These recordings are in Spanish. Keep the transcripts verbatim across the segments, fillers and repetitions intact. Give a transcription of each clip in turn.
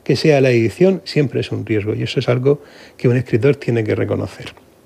que sea la edición, siempre es un riesgo, y eso es algo que un escritor tiene que reconocer.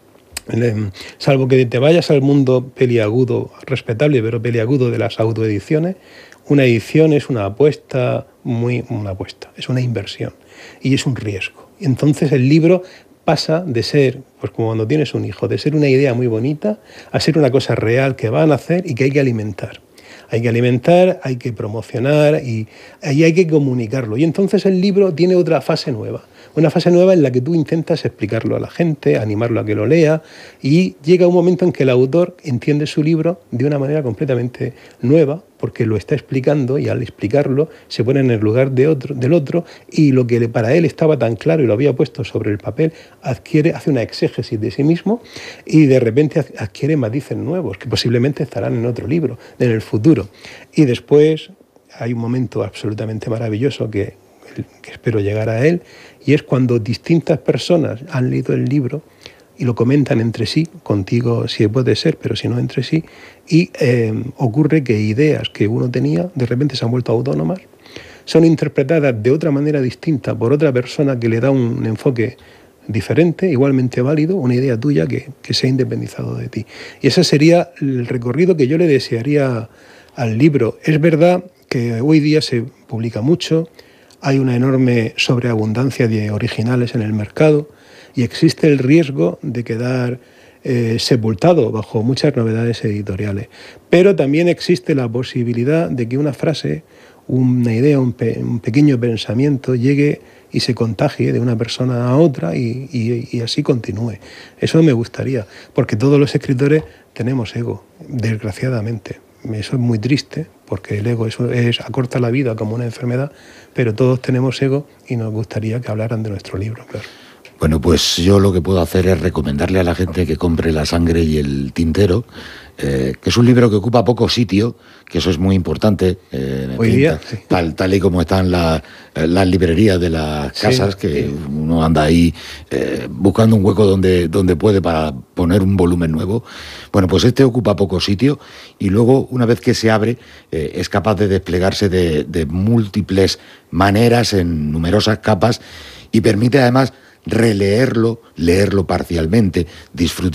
Salvo que te vayas al mundo peliagudo, respetable pero peliagudo de las autoediciones, una edición es una apuesta, muy una apuesta, es una inversión y es un riesgo. Entonces el libro pasa de ser, pues como cuando tienes un hijo, de ser una idea muy bonita a ser una cosa real que va a nacer y que hay que alimentar. Hay que alimentar, hay que promocionar y ahí hay que comunicarlo. Y entonces el libro tiene otra fase nueva. Una fase nueva en la que tú intentas explicarlo a la gente, animarlo a que lo lea, y llega un momento en que el autor entiende su libro de una manera completamente nueva, porque lo está explicando y al explicarlo se pone en el lugar de otro, del otro, y lo que para él estaba tan claro y lo había puesto sobre el papel, adquiere, hace una exégesis de sí mismo y de repente adquiere matices nuevos que posiblemente estarán en otro libro, en el futuro. Y después hay un momento absolutamente maravilloso que, que espero llegar a él, y es cuando distintas personas han leído el libro y lo comentan entre sí, contigo si puede ser, pero si no entre sí, y eh, ocurre que ideas que uno tenía de repente se han vuelto autónomas, son interpretadas de otra manera distinta por otra persona que le da un enfoque diferente, igualmente válido, una idea tuya que, que se ha independizado de ti. Y ese sería el recorrido que yo le desearía al libro. Es verdad que hoy día se publica mucho, hay una enorme sobreabundancia de originales en el mercado y existe el riesgo de quedar eh, sepultado bajo muchas novedades editoriales. Pero también existe la posibilidad de que una frase, una idea, un, pe un pequeño pensamiento llegue y se contagie de una persona a otra y, y, y así continúe. Eso me gustaría, porque todos los escritores tenemos ego, desgraciadamente. Eso es muy triste, porque el ego eso es, acorta la vida como una enfermedad, pero todos tenemos ego y nos gustaría que hablaran de nuestro libro, claro. Bueno, pues yo lo que puedo hacer es recomendarle a la gente que compre La sangre y el tintero, eh, que es un libro que ocupa poco sitio, que eso es muy importante. Eh, Hoy fin, día, sí. tal, tal y como están la, las librerías de las casas, sí, que sí. Uno anda ahí eh, buscando un hueco donde, donde puede para poner un volumen nuevo. Bueno, pues este ocupa poco sitio y luego, una vez que se abre, eh, es capaz de desplegarse de, de múltiples maneras en numerosas capas y permite además releerlo, leerlo parcialmente, disfrutar